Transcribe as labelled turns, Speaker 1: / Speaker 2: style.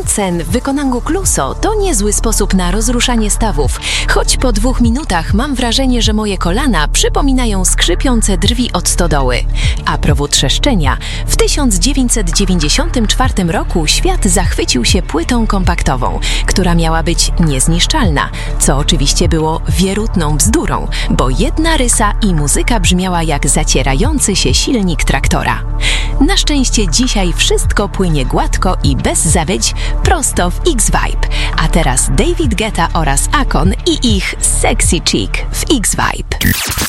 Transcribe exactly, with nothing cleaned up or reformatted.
Speaker 1: Sen w wykonaniu Kluso to niezły sposób na rozruszanie stawów, choć po dwóch minutach mam wrażenie, że moje kolana przypominają skrzypiące drzwi od stodoły. A propos trzeszczenia, w tysiąc dziewięćset dziewięćdziesiątym czwartym roku świat zachwycił się płytą kompaktową, która miała być niezniszczalna, co oczywiście było wierutną bzdurą, bo jedna rysa i muzyka brzmiała jak zacierający się silnik traktora. Na szczęście dzisiaj wszystko płynie gładko i bez zawieć prosto w X-Vibe. A teraz David Guetta oraz Akon i ich Sexy Chick w X-Vibe.